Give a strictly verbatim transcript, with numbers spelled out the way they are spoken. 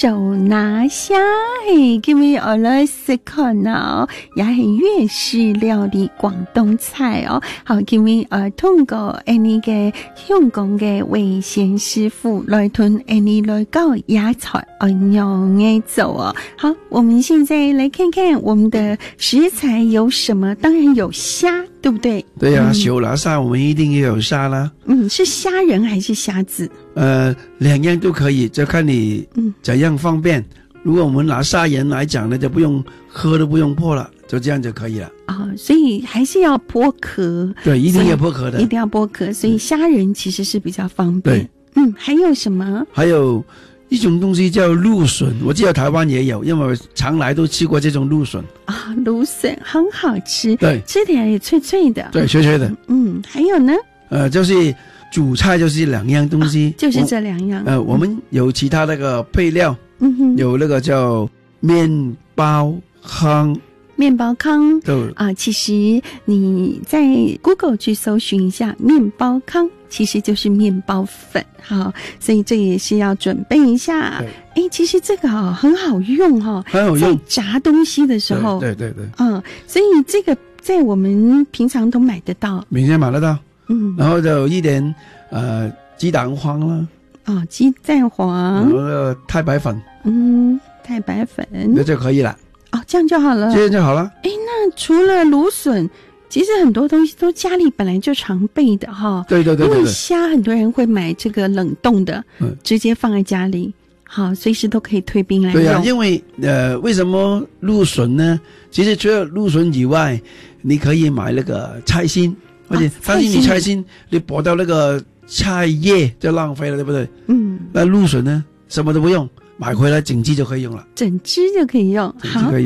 手拿虾，嘿，今日我来食看哦，也是粤式料理广东菜哦。好，今日呃通过安尼嘅香港嘅魏贤师傅来吞安尼来教野菜安样嘅做哦。好，我们现在来看看我们的食材有什么，当然有虾，对不对？ 对啊， 嗯、 手拿虾我们一定要有虾啦。 嗯，是虾仁还是虾子？ 呃，两样都可以，就看你怎样方便。嗯、如果我们拿虾仁来讲呢，就不用壳都不用破了，就这样就可以了。 啊、哦，所以还是要剥壳。 对，一定要剥壳的， 一定要剥壳。所以虾仁其实是比较方便。对，嗯，还有什么？ 还有一种东西叫芦笋，我记得台湾也有，因为我常来都吃过这种芦笋啊。芦笋很好吃， 对， 吃起来也脆脆的， 对，脆脆的。 嗯，还有呢？ 呃，就是主菜就是两样东西， 啊、就是这两样。 呃，我们有其他那个配料， 嗯哼， 有那个叫面包糠。 面包糠啊、 呃，其实你在 Google 去搜寻一下面包糠，其实就是面包粉，好，所以这也是要准备一下。哎，其实这个啊很好用哈， 很好用， 在炸东西的时候， 对对 对, 对， 嗯，所以这个在我们平常都买得到， 明天买得到， 嗯， 然后就有一点呃鸡蛋黄啦， 哦，鸡蛋黄， 然后太白粉， 嗯，太白粉， 那就可以了。 哦，这样就好了， 这样就好了。 哎，那除了芦笋，其实很多东西都家里本来就常备的哈。 对对 对, 对, 对， 因为虾很多人会买这个冷冻的， 嗯， 直接放在家里，好，随时都可以退冰来用。 对啊，因为呃，为什么芦笋呢？其实除了芦笋以外，你可以买那个菜心，而且但是你菜心你剥到那个菜叶就浪费了，对不对？ 嗯， 那芦笋呢，什么都不用，买回来整只就可以用了， 整只就可以用，好。